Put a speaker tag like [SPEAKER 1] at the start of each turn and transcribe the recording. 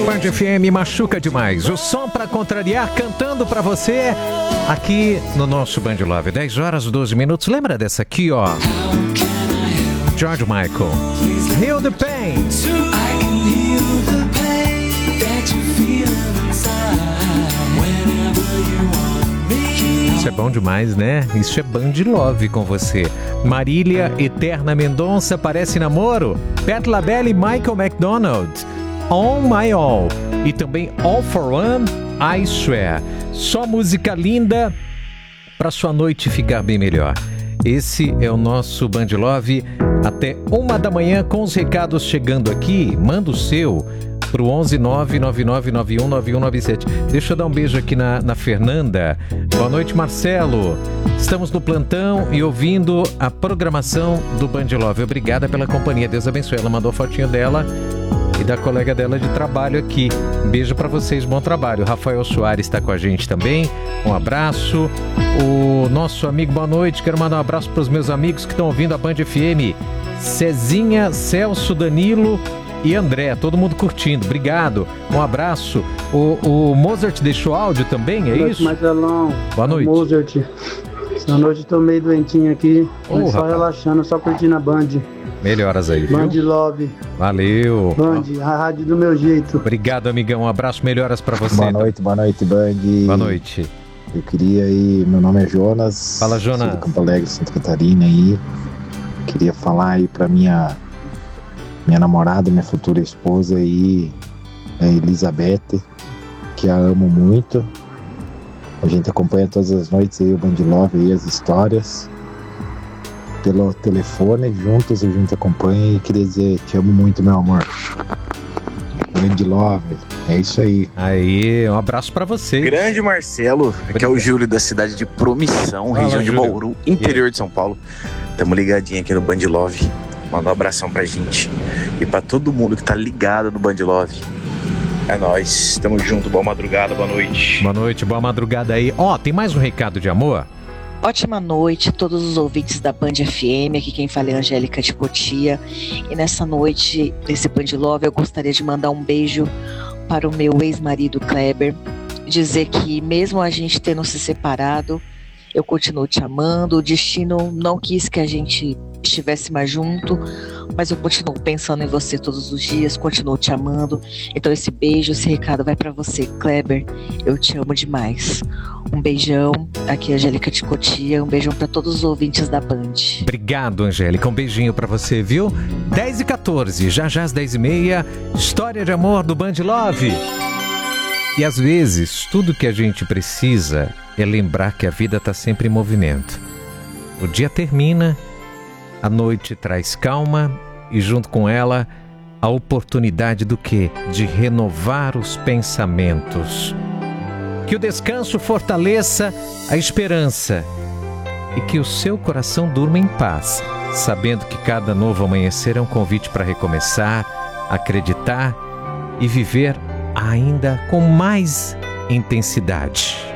[SPEAKER 1] Band FM machuca demais. O som pra contrariar, cantando pra você aqui no nosso Band Love. 10 horas, 12 minutos. Lembra dessa aqui, ó? George Michael. Heal the pain. Isso é bom demais, né? Isso é Band Love com você. Marília, Eterna Mendonça, Parece Namoro. Pat LaBelle e Michael McDonald. On My All. E também All For One, I Swear. Só música linda para sua noite ficar bem melhor. Esse é o nosso Band Love até 1 da manhã com os recados chegando aqui. Manda o seu pro 11999919197. Deixa eu dar um beijo aqui na Fernanda. Boa noite, Marcelo. Estamos no plantão e ouvindo a programação do Band Love. Obrigada pela companhia. Deus abençoe. Ela mandou a fotinho dela e da colega dela de trabalho aqui. Um beijo para vocês, bom trabalho. Rafael Soares está com a gente também. Um abraço. O nosso amigo, boa noite. Quero mandar um abraço para os meus amigos que estão ouvindo a Band FM. Cezinha, Celso, Danilo e André, todo mundo curtindo, obrigado, um abraço. O Mozart deixou áudio também, é isso?
[SPEAKER 2] Marcelão,
[SPEAKER 1] boa noite.
[SPEAKER 2] Mozart, essa noite tô meio doentinho aqui, só relaxando, só curtindo a Band.
[SPEAKER 1] Melhoras aí,
[SPEAKER 2] Band
[SPEAKER 1] viu?
[SPEAKER 2] Love.
[SPEAKER 1] Valeu.
[SPEAKER 2] Band, a rádio do meu jeito.
[SPEAKER 1] Obrigado, amigão, um abraço, melhoras pra você.
[SPEAKER 3] Boa noite, Band.
[SPEAKER 1] Boa noite.
[SPEAKER 3] Eu queria aí, meu nome é Jonas.
[SPEAKER 1] Fala, Jonas.
[SPEAKER 3] Sou do Campo Alegre, Santa Catarina aí. Queria falar aí pra minha namorada, minha futura esposa aí, a Elizabeth, que a amo muito. A gente acompanha todas as noites aí o Band Love aí, as histórias pelo telefone, juntos a gente acompanha e queria dizer, te amo muito, meu amor. Band Love, é isso aí.
[SPEAKER 1] Aí, um abraço pra você.
[SPEAKER 4] Grande Marcelo, aqui é o Júlio da cidade de Promissão, região de Bauru, interior de São Paulo. Tamo ligadinho aqui no Band Love. Manda um abração pra gente e pra todo mundo que tá ligado no Band Love. É nóis, tamo junto, boa madrugada, boa noite.
[SPEAKER 1] Boa noite, boa madrugada aí. Ó, tem mais um recado de amor?
[SPEAKER 5] Ótima noite a todos os ouvintes da Band FM, aqui quem fala é a Angélica de Cotia. E nessa noite, nesse Band Love, eu gostaria de mandar um beijo para o meu ex-marido Kleber. Dizer que mesmo a gente tendo se separado, eu continuo te amando, o destino não quis que a gente estivesse mais junto, mas eu continuo pensando em você todos os dias, continuo te amando. Então esse beijo, esse recado vai pra você, Kleber, eu te amo demais. Um beijão, aqui é a Angélica de Cotia, um beijão pra todos os ouvintes da Band.
[SPEAKER 1] Obrigado, Angélica, um beijinho pra você, viu? 10h14, já às 10h30, história de amor do Band Love. E às vezes, tudo que a gente precisa é lembrar que a vida tá sempre em movimento. O dia termina, a noite traz calma e junto com ela a oportunidade do quê? De renovar os pensamentos. Que o descanso fortaleça a esperança e que o seu coração durma em paz, sabendo que cada novo amanhecer é um convite para recomeçar, acreditar e viver ainda com mais intensidade.